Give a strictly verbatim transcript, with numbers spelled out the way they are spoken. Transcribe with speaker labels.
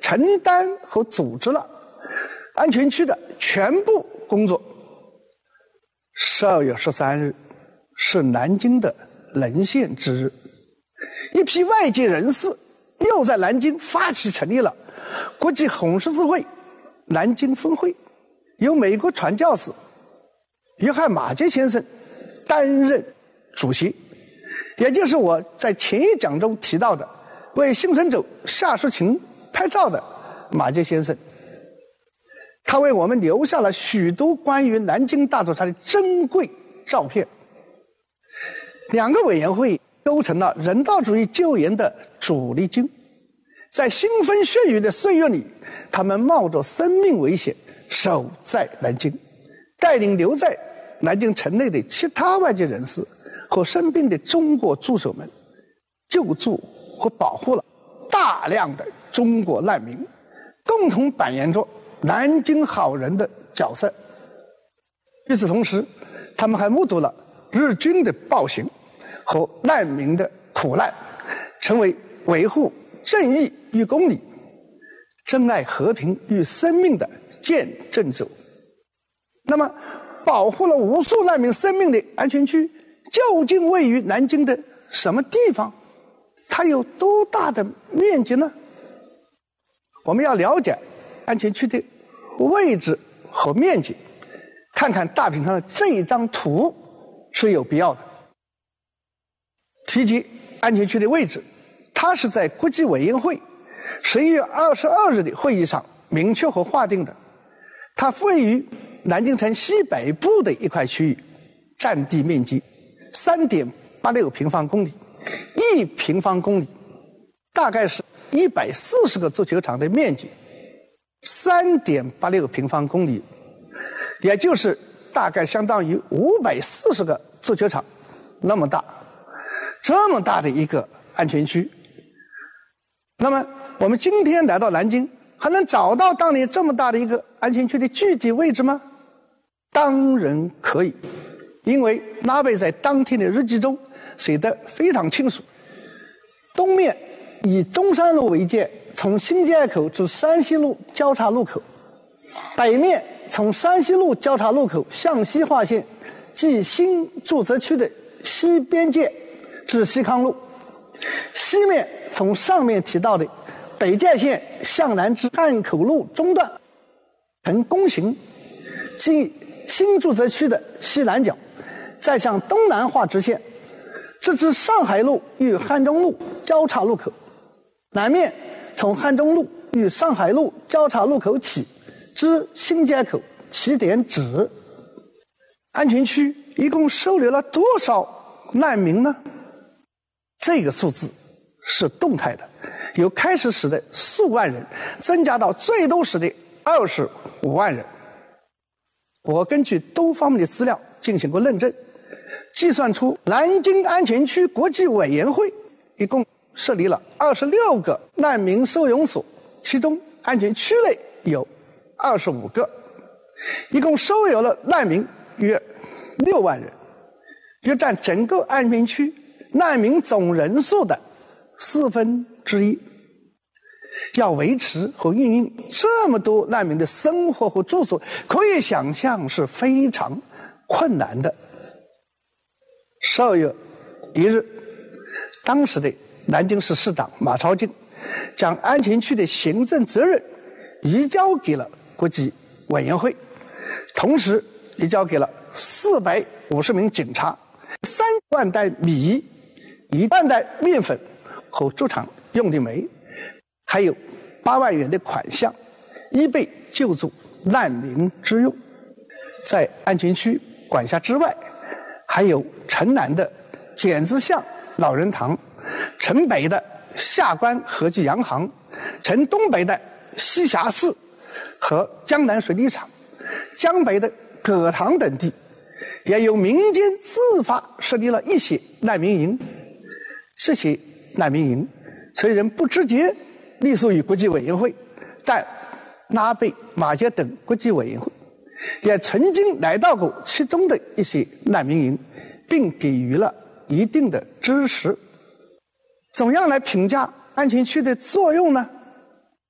Speaker 1: 承担和组织了安全区的全部工作。十二月十三日是南京的沦陷之日，一批外界人士又在南京发起成立了国际红十字会南京分会，由美国传教士约翰马杰先生担任主席，也就是我在前一讲中提到的为幸存者夏淑琴拍照的马杰先生。他为我们留下了许多关于南京大屠杀的珍贵照片。两个委员会构成了人道主义救援的主力军，在腥风血雨的岁月里，他们冒着生命危险守在南京，带领留在南京城内的其他外界人士和生病的中国助手们，救助和保护了大量的中国难民，共同扮演着南京好人的角色。与此同时，他们还目睹了日军的暴行和难民的苦难，成为维护正义与公理、珍爱和平与生命的见证者。那么，保护了无数难民生命的安全区究竟位于南京的什么地方？它有多大的面积呢？我们要了解安全区的位置和面积，看看大屏上的这一张图是有必要的。提及安全区的位置，它是在国际委员会十一月二十二日的会议上明确和划定的。它位于南京城西北部的一块区域，占地面积 三点八六平方公里，一平方公里大概是一百四十个足球场的面积， 三点八六平方公里，也就是大概相当于五百四十个足球场那么大。这么大的一个安全区，那么我们今天来到南京，还能找到当年这么大的一个安全区的具体位置吗？当然可以，因为拉贝在当天的日记中写得非常清楚。东面以中山路为界，从新街口至山西路交叉路口；北面从山西路交叉路口向西划线，即新住宅区的西边界至西康路；西面从上面提到的北界线向南至汉口路中段，呈弓形，即新住宅区的西南角，再向东南画直线，直至上海路与汉中路交叉路口；南面从汉中路与上海路交叉路口起，至新街口起点止。安全区一共收留了多少难民呢？这个数字是动态的，由开始时的数万人增加到最多时的二十五万人。我根据多方面的资料进行过论证，计算出南京安全区国际委员会一共设立了二十六个难民收容所，其中安全区内有二十五个，一共收容了难民约六万人，约占整个安全区难民总人数的四分之一。要维持和运营这么多难民的生活和住所，可以想象是非常困难的。十二月一日，当时的南京市市长马朝敬将安全区的行政责任移交给了国际委员会，同时移交给了四百五十名警察、三万袋米、一万袋面粉和驻场用的煤，还有八万元的款项，以备救助难民之用。在安全区管辖之外，还有城南的剪子巷老人堂、城北的下关和记洋行、城东北的西峡寺和江南水泥厂、江北的葛塘等地，也有民间自发设立了一些难民营。这些难民营虽然不直接隶属于国际委员会，但拉贝、马杰等国际委员会也曾经来到过其中的一些难民营，并给予了一定的支持。怎么样来评价安全区的作用呢？